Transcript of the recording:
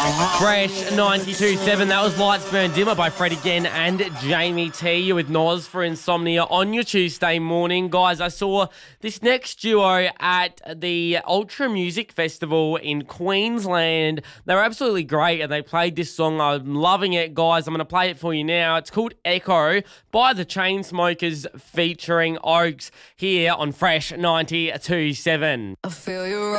Fresh 92.7, that was Lights Burn Dimmer by Fred again and Jamie T. You're with Noz for Insomnia on your Tuesday morning. Guys, I saw this next duo at the Ultra Music Festival in Queensland. They were absolutely great and they played this song. I'm loving it, guys. I'm going to play it for you now. It's called Echo by the Chainsmokers featuring Oaks here on Fresh 92.7. I feel you